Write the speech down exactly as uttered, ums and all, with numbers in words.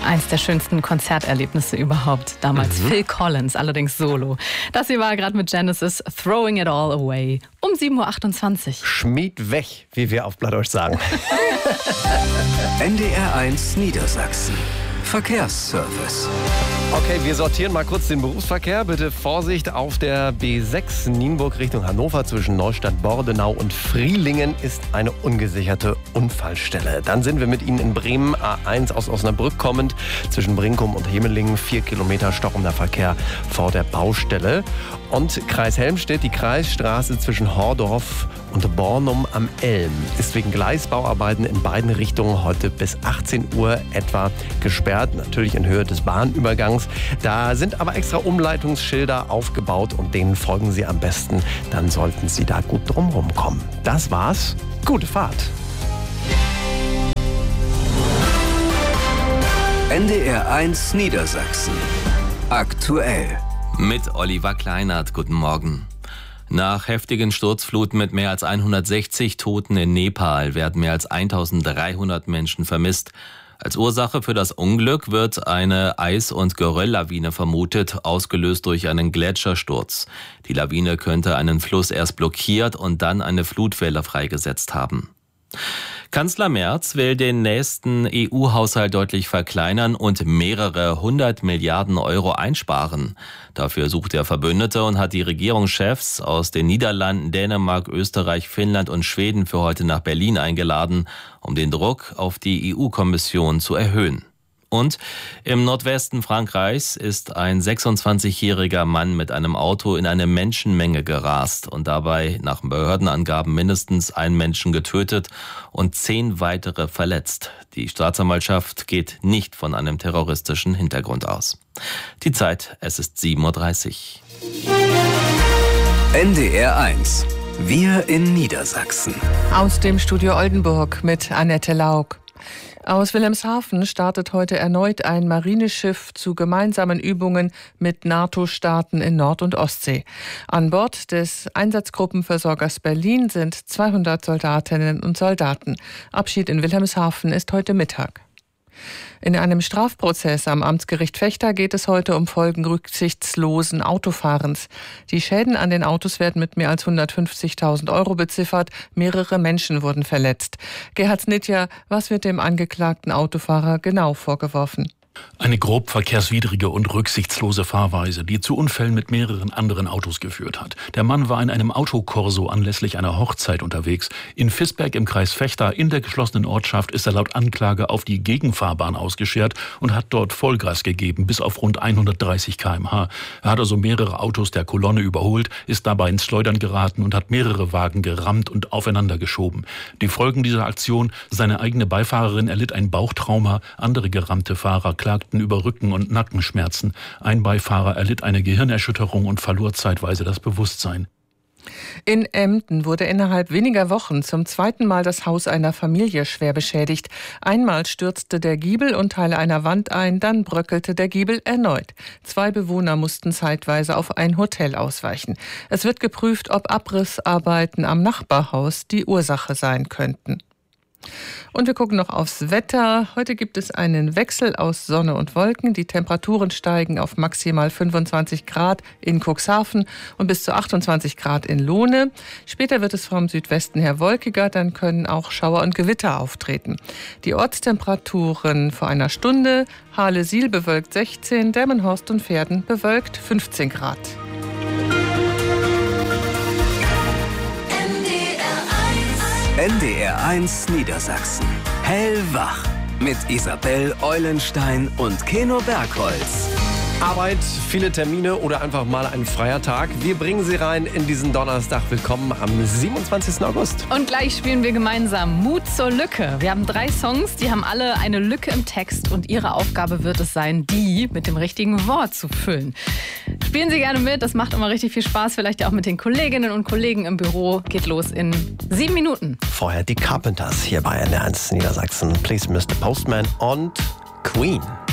Eins der schönsten Konzerterlebnisse überhaupt. Damals mhm. Phil Collins, allerdings solo. Das hier war gerade mit Genesis Throwing It All Away um sieben Uhr achtundzwanzig. Schmied weg, wie wir auf Plattdeutsch sagen. N D R eins Niedersachsen. Verkehrsservice. Okay, wir sortieren mal kurz den Berufsverkehr. Bitte Vorsicht auf der B sechs Nienburg Richtung Hannover zwischen Neustadt-Bordenau und Frielingen ist eine ungesicherte Unfallstelle. Dann sind wir mit Ihnen in Bremen, A eins aus Osnabrück kommend, zwischen Brinkum und Hemelingen, vier Kilometer stockender Verkehr vor der Baustelle. Und Kreis Helmstedt, die Kreisstraße zwischen Hordorf und Bornum am Elm ist wegen Gleisbauarbeiten in beiden Richtungen heute bis achtzehn Uhr etwa gesperrt, natürlich in Höhe des Bahnübergangs. Da sind aber extra Umleitungsschilder aufgebaut und denen folgen Sie am besten. Dann sollten Sie da gut drumherum kommen. Das war's. Gute Fahrt. N D R eins Niedersachsen. Aktuell. Mit Oliver Kleinert. Guten Morgen. Nach heftigen Sturzfluten mit mehr als hundertsechzig Toten in Nepal werden mehr als eintausenddreihundert Menschen vermisst. Als Ursache für das Unglück wird eine Eis- und Gerölllawine vermutet, ausgelöst durch einen Gletschersturz. Die Lawine könnte einen Fluss erst blockiert und dann eine Flutwelle freigesetzt haben. Kanzler Merz will den nächsten E U-Haushalt deutlich verkleinern und mehrere hundert Milliarden Euro einsparen. Dafür sucht er Verbündete und hat die Regierungschefs aus den Niederlanden, Dänemark, Österreich, Finnland und Schweden für heute nach Berlin eingeladen, um den Druck auf die E U-Kommission zu erhöhen. Und im Nordwesten Frankreichs ist ein sechsundzwanzigjähriger Mann mit einem Auto in eine Menschenmenge gerast und dabei nach Behördenangaben mindestens einen Menschen getötet und zehn weitere verletzt. Die Staatsanwaltschaft geht nicht von einem terroristischen Hintergrund aus. Die Zeit, es ist sieben Uhr dreißig. N D R eins. Wir in Niedersachsen. Aus dem Studio Oldenburg mit Annette Laug. Aus Wilhelmshaven startet heute erneut ein Marineschiff zu gemeinsamen Übungen mit NATO-Staaten in Nord- und Ostsee. An Bord des Einsatzgruppenversorgers Berlin sind zweihundert Soldatinnen und Soldaten. Abschied in Wilhelmshaven ist heute Mittag. In einem Strafprozess am Amtsgericht Vechta geht es heute um Folgen rücksichtslosen Autofahrens. Die Schäden an den Autos werden mit mehr als hundertfünfzigtausend Euro beziffert. Mehrere Menschen wurden verletzt. Gerhard Snitja, was wird dem angeklagten Autofahrer genau vorgeworfen? Eine grob verkehrswidrige und rücksichtslose Fahrweise, die zu Unfällen mit mehreren anderen Autos geführt hat. Der Mann war in einem Autokorso anlässlich einer Hochzeit unterwegs. In Visberg im Kreis Vechta in der geschlossenen Ortschaft ist er laut Anklage auf die Gegenfahrbahn ausgeschert und hat dort Vollgas gegeben, bis auf rund hundertdreißig Kilometer pro Stunde. Er hat also mehrere Autos der Kolonne überholt, ist dabei ins Schleudern geraten und hat mehrere Wagen gerammt und aufeinander geschoben. Die Folgen dieser Aktion: seine eigene Beifahrerin erlitt ein Bauchtrauma, andere gerammte Fahrer klagten über Rücken- und Nackenschmerzen. Ein Beifahrer erlitt eine Gehirnerschütterung und verlor zeitweise das Bewusstsein. In Emden wurde innerhalb weniger Wochen zum zweiten Mal das Haus einer Familie schwer beschädigt. Einmal stürzte der Giebel und Teile einer Wand ein, dann bröckelte der Giebel erneut. Zwei Bewohner mussten zeitweise auf ein Hotel ausweichen. Es wird geprüft, ob Abrissarbeiten am Nachbarhaus die Ursache sein könnten. Und wir gucken noch aufs Wetter. Heute gibt es einen Wechsel aus Sonne und Wolken. Die Temperaturen steigen auf maximal fünfundzwanzig Grad in Cuxhaven und bis zu achtundzwanzig Grad in Lohne. Später wird es vom Südwesten her wolkiger, dann können auch Schauer und Gewitter auftreten. Die Ortstemperaturen vor einer Stunde: Hahle-Siel bewölkt sechzehn, Delmenhorst und Verden bewölkt fünfzehn Grad. N D R eins Niedersachsen. Hellwach mit Isabel Eulenstein und Keno Bergholz. Arbeit, viele Termine oder einfach mal ein freier Tag. Wir bringen Sie rein in diesen Donnerstag. Willkommen am siebenundzwanzigsten August. Und gleich spielen wir gemeinsam Mut zur Lücke. Wir haben drei Songs, die haben alle eine Lücke im Text und Ihre Aufgabe wird es sein, die mit dem richtigen Wort zu füllen. Spielen Sie gerne mit, das macht immer richtig viel Spaß. Vielleicht auch mit den Kolleginnen und Kollegen im Büro. Geht los in sieben Minuten. Vorher die Carpenters hier bei N D R eins Niedersachsen. Please Mister Postman und Queen.